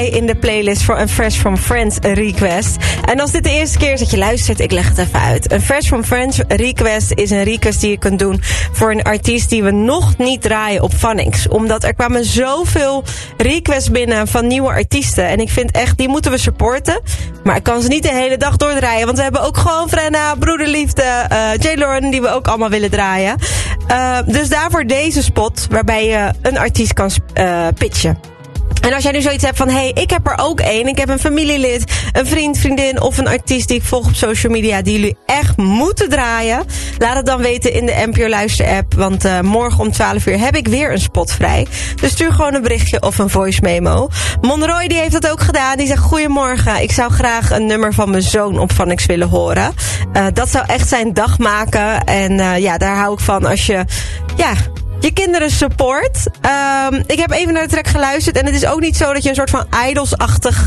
in de playlist voor een Fresh from Friends request. En als dit de eerste keer is dat je luistert, ik leg het even uit. Een Fresh from Friends request is een request die je kunt doen voor een artiest die we nog niet draaien op Phonics. Omdat er kwamen zoveel requests binnen van nieuwe artiesten. En ik vind echt, die moeten we supporten. Maar ik kan ze niet de hele dag doordraaien. Want we hebben ook gewoon Frenna, Broederliefde, J. Lauren, die we ook allemaal willen draaien. Dus daarvoor deze spot, waarbij je een artiest kan pitchen. En als jij nu zoiets hebt van, hey, ik heb er ook één. Ik heb een familielid, een vriend, vriendin of een artiest die ik volg op social media die jullie echt moeten draaien. Laat het dan weten in de NPO Luister app. Want morgen om 12 uur heb ik weer een spot vrij. Dus stuur gewoon een berichtje of een voice memo. Monroy die heeft dat ook gedaan. Die zegt, goedemorgen, ik zou graag een nummer van mijn zoon op Phonics willen horen. Dat zou echt zijn dag maken. En daar hou ik van als je je kinderen support. Ik heb even naar de track geluisterd. En het is ook niet zo dat je een soort van Idols-achtig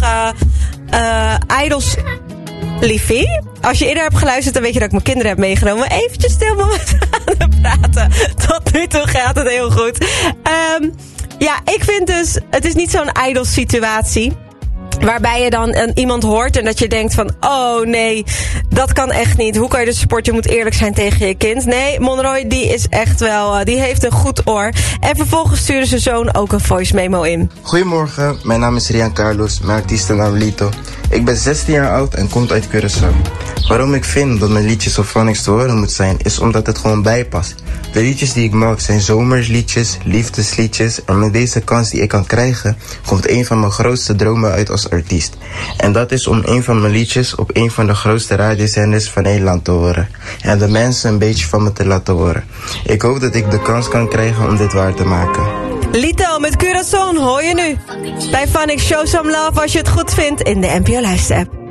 Idols liefie. Als je eerder hebt geluisterd, dan weet je dat ik mijn kinderen heb meegenomen. Eventjes stil met aan het praten. Tot nu toe gaat het heel goed. Ik vind dus, het is niet zo'n Idols situatie waarbij je dan iemand hoort en dat je denkt van, oh nee, dat kan echt niet. Hoe kan je dus supporten? Je moet eerlijk zijn tegen je kind. Nee, Monroy, die is echt wel, die heeft een goed oor. En vervolgens stuurde zijn zoon ook een voice memo in. Goedemorgen, mijn naam is Rian Carlos, mijn artiestennaam Lito. Ik ben 16 jaar oud en kom uit Curaçao. Waarom ik vind dat mijn liedjes op Phonics te horen moet zijn, is omdat het gewoon bijpast. De liedjes die ik maak zijn zomersliedjes, liefdesliedjes. En met deze kans die ik kan krijgen, komt een van mijn grootste dromen uit als artiest. En dat is om een van mijn liedjes op een van de grootste radiozenders van Nederland te horen. En de mensen een beetje van me te laten horen. Ik hoop dat ik de kans kan krijgen om dit waar te maken. Lito met Curaçao hoor je nu. Bij Phonics Show Some Love als je het goed vindt in de NPO Luister app.